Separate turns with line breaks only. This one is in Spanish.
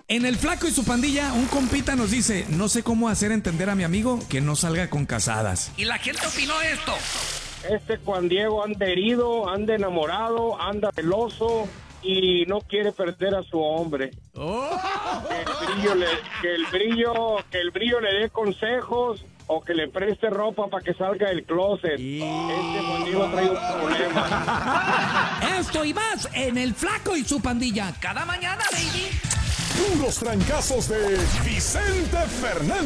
En El Flaco y su pandilla, un compita nos dice: no sé cómo hacer entender a mi amigo que no salga con casadas.
Y la gente opinó esto.
Juan Diego anda herido, anda enamorado, anda celoso y no quiere perder a su hombre. Que el brillo le dé consejos o que le preste ropa para que salga del closet. Juan Diego trae un problema.
Esto y más en El Flaco y su pandilla. Cada mañana, baby.
Puros trancazos de Vicente Fernández.